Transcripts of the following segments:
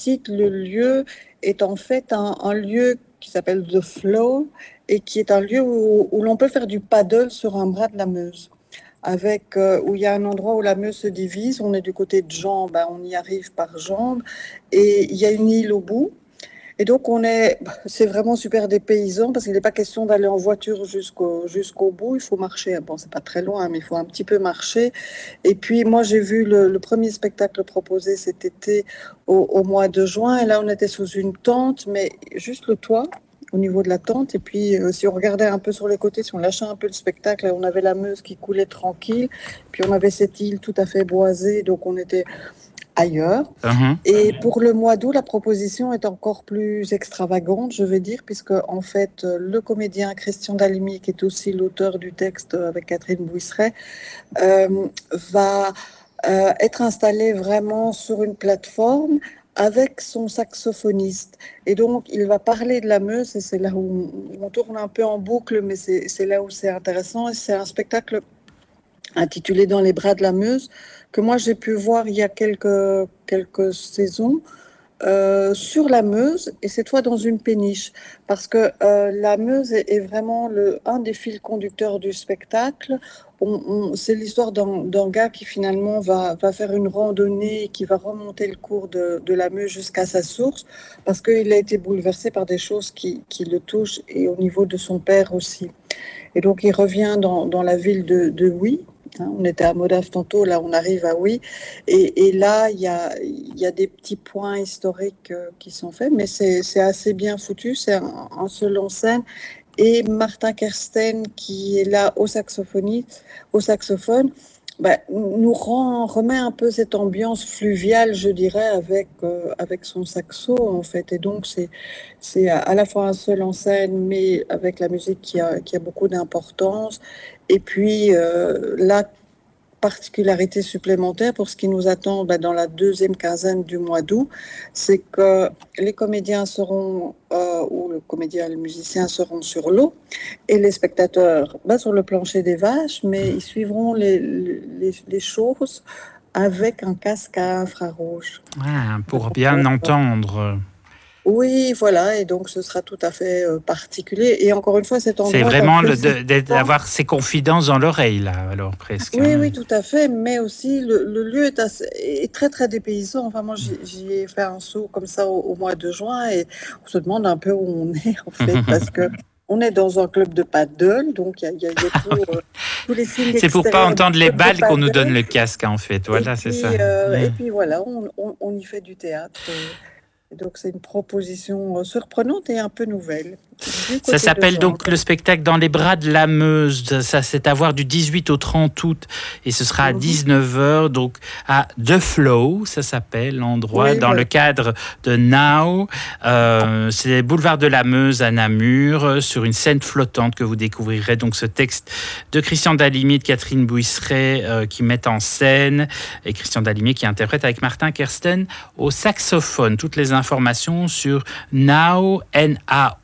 site, le lieu est en fait un lieu qui s'appelle The Flow et qui est un lieu où l'on peut faire du paddle sur un bras de la Meuse. Où il y a un endroit où la Meuse se divise, on est du côté de Jambes, on y arrive par Jambes, et il y a une île au bout. Et donc, c'est vraiment super dépaysant parce qu'il n'est pas question d'aller en voiture jusqu'au bout. Il faut marcher. Bon, c'est pas très loin, mais il faut un petit peu marcher. Et puis, moi, j'ai vu le premier spectacle proposé cet été au mois de juin. Et là, on était sous une tente, mais juste le toit au niveau de la tente. Et puis, si on regardait un peu sur les côtés, si on lâchait un peu le spectacle, on avait la Meuse qui coulait tranquille. Puis, on avait cette île tout à fait boisée. Donc, on était ailleurs. Et pour le mois d'août, la proposition est encore plus extravagante, je vais dire, puisque en fait, le comédien Christian Dalimi, qui est aussi l'auteur du texte avec Catherine Bouisseret, va être installé vraiment sur une plateforme avec son saxophoniste. Et donc, il va parler de la Meuse, et c'est là où on tourne un peu en boucle, mais c'est là où c'est intéressant. Et c'est un spectacle intitulé Dans les bras de la Meuse, que moi j'ai pu voir il y a quelques saisons sur la Meuse, et cette fois dans une péniche, parce que la Meuse est vraiment un des fils conducteurs du spectacle. C'est l'histoire d'un gars qui finalement va faire une randonnée, qui va remonter le cours de la Meuse jusqu'à sa source, parce qu'il a été bouleversé par des choses qui le touchent, et au niveau de son père aussi. Et donc il revient dans la ville de Huy. On était à Modave tantôt, là on arrive à Huy, et là il y a des petits points historiques qui sont faits, mais c'est assez bien foutu, c'est un seul en scène, et Martin Kersten qui est là au saxophone, remet un peu cette ambiance fluviale, je dirais, avec son saxo en fait, et donc c'est à la fois un seul en scène, mais avec la musique qui a beaucoup d'importance. Et puis, la particularité supplémentaire pour ce qui nous attend dans la deuxième quinzaine du mois d'août, c'est que les comédiens ou le comédien et le musicien seront sur l'eau, et les spectateurs sur le plancher des vaches, mais ils suivront les choses avec un casque à infrarouge. Pour bien entendre. Oui, voilà, et donc ce sera tout à fait particulier. Et encore une fois, cet endroit... C'est vraiment d'avoir ces confidences dans l'oreille, là, alors, presque. Oui, tout à fait, mais aussi le lieu est très, très dépaysant. Enfin, moi, j'y ai fait un saut comme ça au mois de juin, et on se demande un peu où on est, en fait, parce que on est dans un club de paddle, donc il y a tous les signes extérieurs. C'est pour pas entendre les balles qu'on nous donne le casque, en fait. Voilà, c'est ça. Et puis voilà, on y fait du théâtre. Donc, c'est une proposition surprenante et un peu nouvelle. Ça s'appelle donc le spectacle Dans les bras de la Meuse. Ça, c'est à voir du 18 au 30 août. Et ce sera à 19h, donc à The Flow, ça s'appelle l'endroit, dans le cadre de Now. C'est boulevard de la Meuse à Namur, sur une scène flottante que vous découvrirez. Donc, ce texte de Christian Dalimi et de Catherine Bouisseret qui mettent en scène. Et Christian Dalimi qui interprète avec Martin Kersten au saxophone. Toutes les informations sur now.be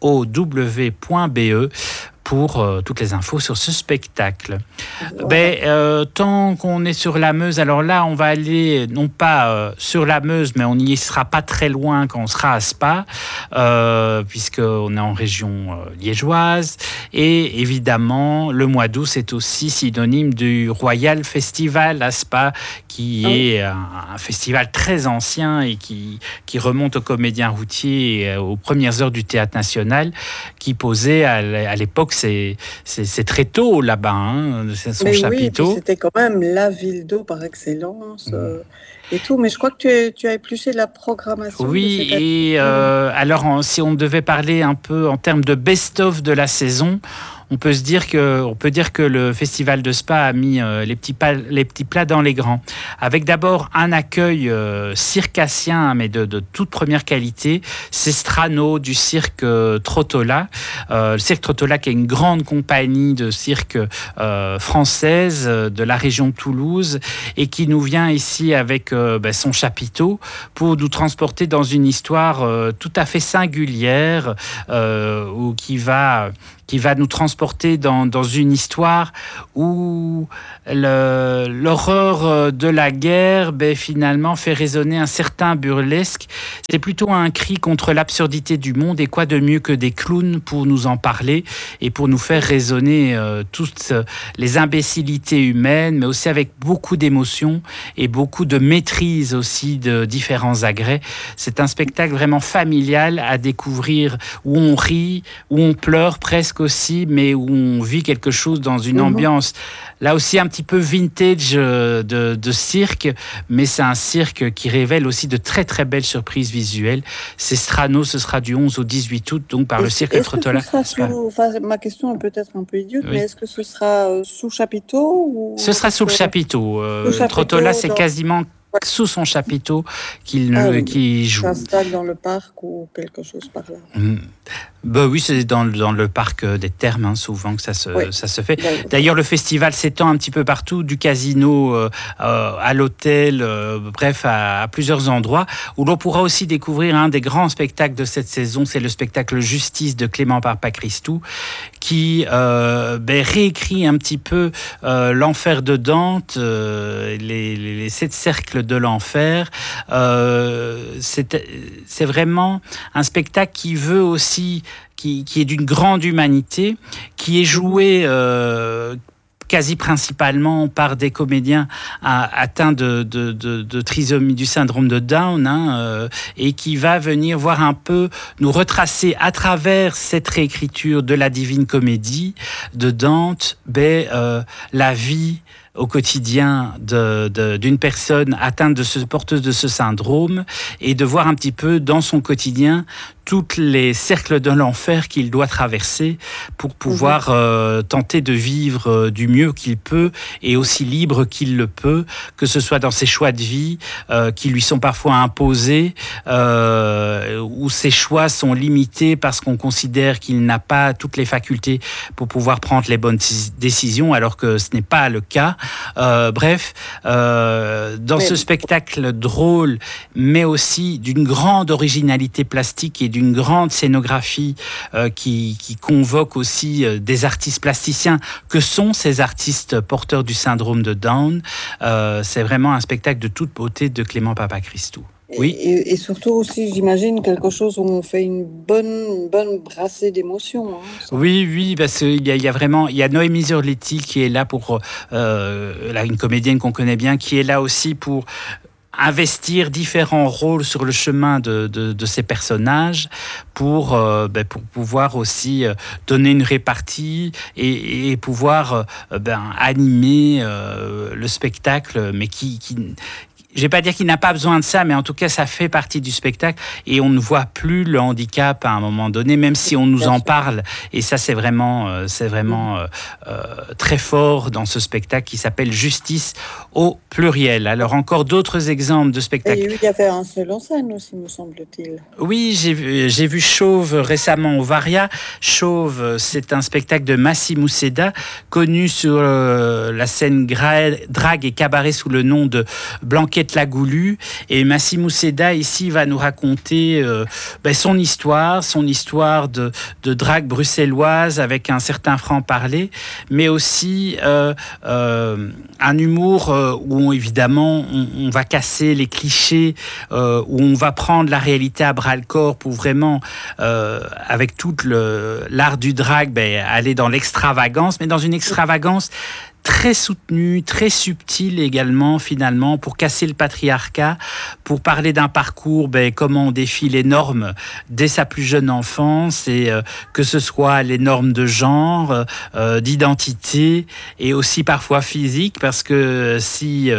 pour toutes les infos sur ce spectacle. Tant qu'on est sur la Meuse, alors là, on va aller, non pas sur la Meuse, mais on n'y sera pas très loin quand on sera à Spa, puisqu'on est en région liégeoise. Et évidemment, le mois d'août, c'est aussi synonyme du Royal Festival à Spa, qui est un festival très ancien et qui remonte aux comédiens routiers et aux premières heures du Théâtre National, qui posait à l'époque, c'est très tôt là-bas, c'est son chapiteau. Oui, c'était quand même la ville d'eau par excellence et tout. Mais je crois que tu as épluché la programmation. Oui, et alors si on devait parler un peu en termes de best-of de la saison, on peut dire que le festival de Spa a mis les petits plats dans les grands. Avec d'abord un accueil circassien, mais de toute première qualité. C'est Strano du cirque Trottola. Le cirque Trottola qui est une grande compagnie de cirque française de la région de Toulouse et qui nous vient ici avec son chapiteau pour nous transporter dans une histoire tout à fait singulière qui va nous transporter transporté dans une histoire où l'horreur de la guerre finalement fait résonner un certain burlesque. C'est plutôt un cri contre l'absurdité du monde, et quoi de mieux que des clowns pour nous en parler et pour nous faire résonner toutes les imbécilités humaines, mais aussi avec beaucoup d'émotion et beaucoup de maîtrise aussi de différents agrès. C'est un spectacle vraiment familial à découvrir, où on rit, où on pleure presque aussi, mais où on vit quelque chose dans une ambiance, là aussi un petit peu vintage de cirque, mais c'est un cirque qui révèle aussi de très très belles surprises visuelles. C'est Strano, ce sera du 11 au 18 août, donc par le cirque Trottola. Ma question est peut-être un peu idiote, mais est-ce que ce sera sous chapiteau ou... Ce sera sous le chapiteau. Trottola, c'est quasiment sous son chapiteau qu'il joue. S'installe dans le parc ou quelque chose par là. Oui, c'est dans le parc des Thermes, souvent que ça se fait. D'ailleurs, le festival s'étend un petit peu partout, du casino à l'hôtel, bref, à plusieurs endroits, où l'on pourra aussi découvrir un des grands spectacles de cette saison, c'est le spectacle Justice de Clément Papachristou, qui réécrit un petit peu l'enfer de Dante, les 7 cercles de l'enfer. C'est vraiment un spectacle qui veut aussi, qui est d'une grande humanité, qui est joué quasi principalement par des comédiens atteints de trisomie, du syndrome de Down, et qui va venir voir un peu, nous retracer à travers cette réécriture de la Divine Comédie de Dante, la vie au quotidien d'une personne atteinte porteuse de ce syndrome, et de voir un petit peu dans son quotidien tous les cercles de l'enfer qu'il doit traverser pour pouvoir tenter de vivre du mieux qu'il peut et aussi libre qu'il le peut, que ce soit dans ses choix de vie qui lui sont parfois imposés, où ses choix sont limités parce qu'on considère qu'il n'a pas toutes les facultés pour pouvoir prendre les bonnes décisions, alors que ce n'est pas le cas. Ce spectacle drôle, mais aussi d'une grande originalité plastique et d'une grande scénographie qui convoque aussi des artistes plasticiens que sont ces artistes porteurs du syndrome de Down. C'est vraiment un spectacle de toute beauté de Clément Papachristou. Oui. Et surtout aussi, j'imagine, quelque chose où on fait une bonne brassée d'émotions. Oui, parce qu'il y a Noémie Zurletti qui est là pour une comédienne qu'on connaît bien, qui est là aussi pour investir différents rôles sur le chemin de ces personnages pour pouvoir aussi donner une répartie et pouvoir animer le spectacle, mais qui je vais pas dire qu'il n'a pas besoin de ça, mais en tout cas, ça fait partie du spectacle, et on ne voit plus le handicap à un moment donné, même si on nous en parle. Et ça, c'est vraiment très fort dans ce spectacle qui s'appelle Justice au pluriel. Alors, encore d'autres exemples de spectacles. Et il y avait un seul en scène aussi, me semble-t-il. Oui, j'ai vu Chauve récemment au Varia. Chauve, c'est un spectacle de Massimo Seda, connu sur la scène drague et cabaret sous le nom de Blanquette la Goulue, et Massimo Seda ici va nous raconter son histoire de drague bruxelloise avec un certain franc-parler, mais aussi un humour où évidemment on va casser les clichés, où on va prendre la réalité à bras-le-corps pour vraiment, avec tout l'art du drague, aller dans l'extravagance, mais dans une extravagance très soutenu, très subtil également, finalement, pour casser le patriarcat, pour parler d'un parcours, comment on défie les normes dès sa plus jeune enfance, et que ce soit les normes de genre, d'identité, et aussi parfois physique, parce que si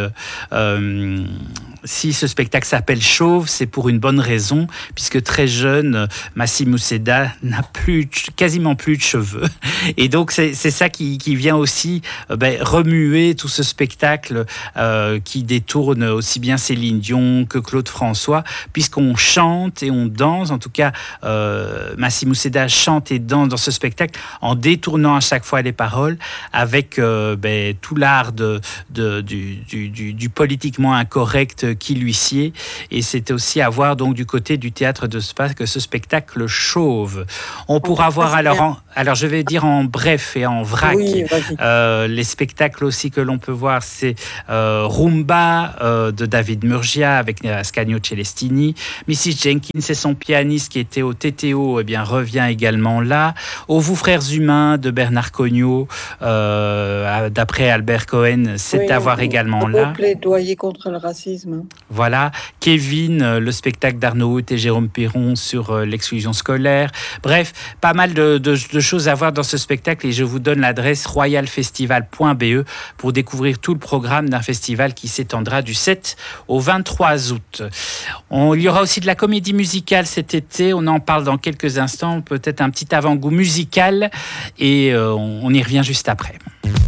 ce spectacle s'appelle Chauve, c'est pour une bonne raison, puisque très jeune, Massimo Seda n'a quasiment plus de cheveux. Et donc, c'est ça qui vient aussi remuer tout ce spectacle qui détourne aussi bien Céline Dion que Claude François, puisqu'on chante et on danse. En tout cas, Massimo Seda chante et danse dans ce spectacle en détournant à chaque fois les paroles, avec tout l'art du politiquement incorrect qui l'huissier. Et c'est aussi à voir donc du côté du théâtre de Spa que ce spectacle chauve. On pourra voir alors je vais dire en bref et en vrac. Oui, les spectacles aussi que l'on peut voir, c'est Rumba de David Murgia avec Ascanio Celestini. Mrs. Jenkins et son pianiste qui était au TTO revient également là. Aux Vous Frères Humains de Bernard Cognot, d'après Albert Cohen, c'est à voir également là. Plaidoyer contre le racisme. Voilà. Kevin, le spectacle d'Arnaud Hout et Jérôme Piron sur l'exclusion scolaire. Bref, pas mal de choses à voir dans ce spectacle et je vous donne l'adresse royalfestival.be pour découvrir tout le programme d'un festival qui s'étendra du 7 au 23 août. Il y aura aussi de la comédie musicale cet été, on en parle dans quelques instants, peut-être un petit avant-goût musical et on y revient juste après.